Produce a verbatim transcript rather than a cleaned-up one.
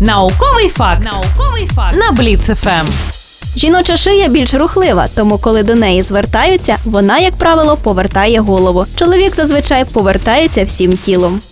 Науковий факт. Науковий факт на Бліц еф ем. Жіноча шия більш рухлива, тому коли до неї звертаються, вона, як правило, повертає голову. Чоловік зазвичай повертається всім тілом.